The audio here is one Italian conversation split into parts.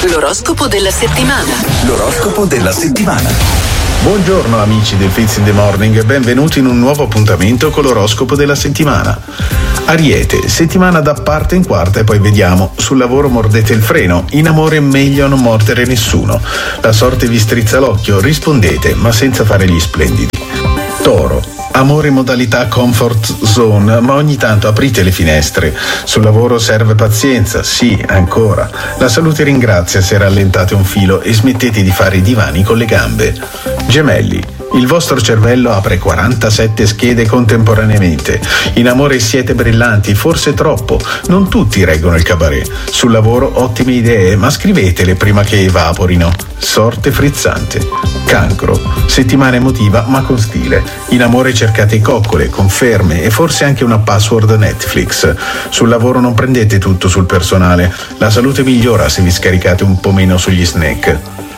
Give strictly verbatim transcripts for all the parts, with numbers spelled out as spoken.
L'oroscopo della settimana. L'oroscopo della settimana. Buongiorno amici del Fizz in the Morning e benvenuti in un nuovo appuntamento con l'oroscopo della settimana. Ariete, settimana da parte in quarta e poi vediamo. Sul lavoro mordete il freno, in amore meglio non mordere nessuno. La sorte vi strizza l'occhio, rispondete ma senza fare gli splendidi. Toro, amore in modalità comfort zone, ma ogni tanto aprite le finestre. Sul lavoro serve pazienza, sì, ancora. La salute ringrazia se rallentate un filo e smettete di fare i divani con le gambe. Gemelli, il vostro cervello apre quarantasette schede contemporaneamente. In amore siete brillanti, forse troppo. Non tutti reggono il cabaret. Sul lavoro ottime idee, ma scrivetele prima che evaporino. Sorte frizzante. Cancro, settimana emotiva ma con stile. In amore cercate coccole, conferme e forse anche una password Netflix. Sul lavoro non prendete tutto sul personale. La salute migliora se vi scaricate un po' meno sugli snack.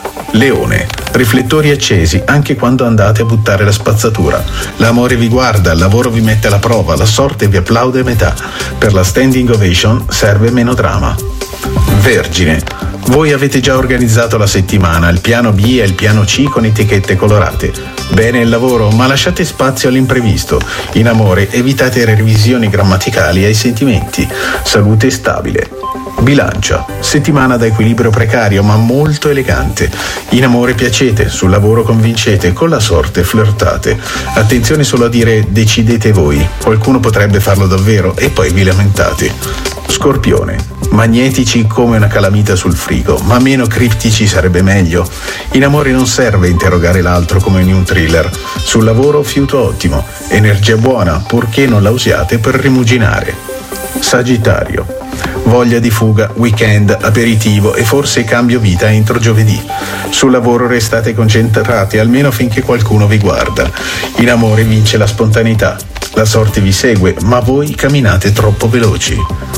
Leone, riflettori accesi anche quando andate a buttare la spazzatura. L'amore vi guarda, il lavoro vi mette alla prova, la sorte vi applaude a metà. Per la standing ovation serve meno drama. Vergine, voi avete già organizzato la settimana, il piano B e il piano C con etichette colorate. Bene il lavoro, ma lasciate spazio all'imprevisto. In amore evitate revisioni grammaticali ai sentimenti. Salute stabile. Bilancia, settimana da equilibrio precario ma molto elegante. In amore piacete, sul lavoro convincete, con la sorte flirtate. Attenzione solo a dire decidete voi, qualcuno potrebbe farlo davvero e poi vi lamentate. Scorpione, magnetici come una calamita sul frigo, ma meno criptici sarebbe meglio. In amore non serve interrogare l'altro come in un thriller. Sul lavoro fiuto ottimo, energia buona, purché non la usiate per rimuginare. Sagittario, voglia di fuga, weekend, aperitivo e forse cambio vita entro giovedì. Sul lavoro restate concentrati almeno finché qualcuno vi guarda. In amore vince la spontaneità. La sorte vi segue, ma voi camminate troppo veloci.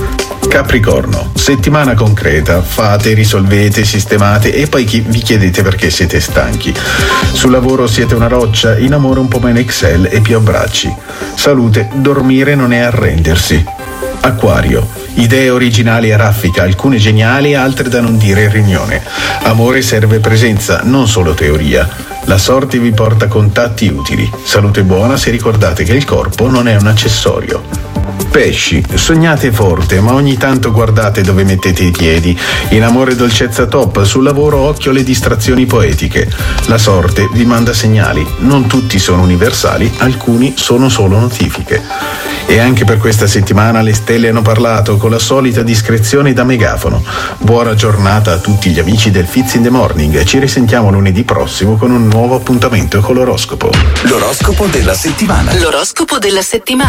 Capricorno, settimana concreta, fate, risolvete, sistemate e poi vi chiedete perché siete stanchi. Sul lavoro siete una roccia, in amore un po' meno Excel e più abbracci. Salute, dormire non è arrendersi. Acquario, idee originali a raffica, alcune geniali, altre da non dire in riunione. Amore serve presenza, non solo teoria. La sorte vi porta contatti utili. Salute buona se ricordate che il corpo non è un accessorio. Pesci, sognate forte, ma ogni tanto guardate dove mettete i piedi. In amore dolcezza top, sul lavoro occhio alle distrazioni poetiche. La sorte vi manda segnali, non tutti sono universali, alcuni sono solo notifiche. E anche per questa settimana le stelle hanno parlato con la solita discrezione da megafono. Buona giornata a tutti gli amici del Fizz in the Morning. Ci risentiamo lunedì prossimo con un nuovo appuntamento con l'oroscopo. L'oroscopo della settimana. L'oroscopo della settimana.